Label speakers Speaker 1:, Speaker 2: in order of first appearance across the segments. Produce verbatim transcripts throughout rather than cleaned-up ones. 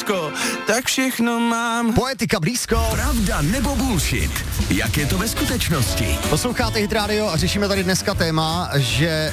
Speaker 1: blízko, tak všechno mám.
Speaker 2: Poetika blízko.
Speaker 3: Pravda nebo bullshit? Jak je to ve skutečnosti?
Speaker 2: Posloucháte Hit Radio a řešíme tady dneska téma, že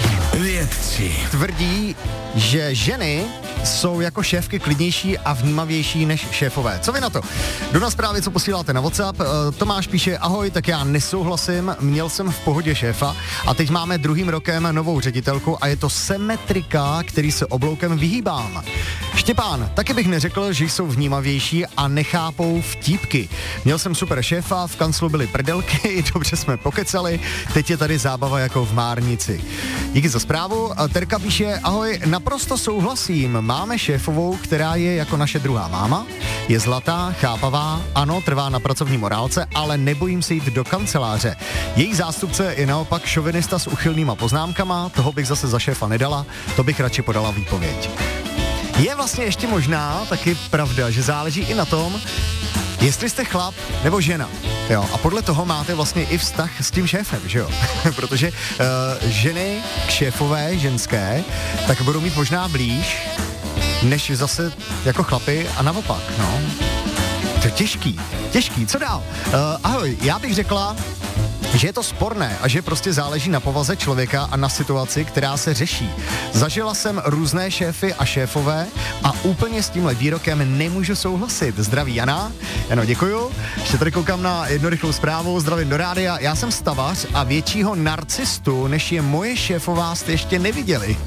Speaker 3: Vědci
Speaker 2: tvrdí, že ženy jsou jako šéfky klidnější a vnímavější než šéfové. Co vy na to? Jdu na zprávy, co posíláte na WhatsApp. Tomáš píše, ahoj, tak já nesouhlasím, měl jsem v pohodě šéfa a teď máme druhým rokem novou ředitelku a je to symetrika, který se obloukem vyhýbám. Štěpán, taky bych neřekl, že jsou vnímavější a nechápou vtípky. Měl jsem super šéfa, v kanclu byly prdelky, dobře jsme pokecali, teď je tady zábava jako v Márnici. Díky za zprávu. Terka píše, ahoj, naprosto souhlasím, máme šéfovou, která je jako naše druhá máma, je zlatá, chápavá, ano, trvá na pracovní morálce, ale nebojím se jít do kanceláře. Její zástupce je naopak šovinista s uchylnýma poznámkama, toho bych zase za šéfa nedala, to bych radši podala výpověď. Je vlastně ještě možná taky pravda, že záleží i na tom, jestli jste chlap nebo žena. Jo, a podle toho máte vlastně i vztah s tím šéfem, že jo? Protože uh, ženy k šéfové, ženské, tak budou mít možná blíž, než zase jako chlapy a naopak, no. To je těžký, těžký, co dál? Uh, ahoj, já bych řekla, že je to sporné a že prostě záleží na povaze člověka a na situaci, která se řeší. Zažila jsem různé šéfy a šéfové a úplně s tímhle výrokem nemůžu souhlasit. Zdraví Jana. Jano, děkuju. Ještě tady koukám na jednu rychlou zprávu. Zdravím do rádia. Já jsem stavař a většího narcistu, než je moje šéfová, jste ještě neviděli.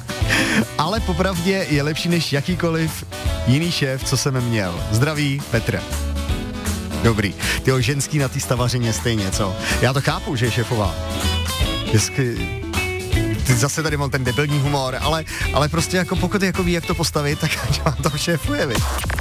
Speaker 2: Ale popravdě je lepší než jakýkoliv jiný šéf, co jsem měl. Zdraví Petr. Dobrý. Tyjo, ženský na té stavařině stejně, co? Já to chápu, že je šéfová. Vždycky... Ty zase tady mám ten debilní humor, ale, ale prostě jako pokud jako ví, jak to postavit, tak vám to šéfuje, vy.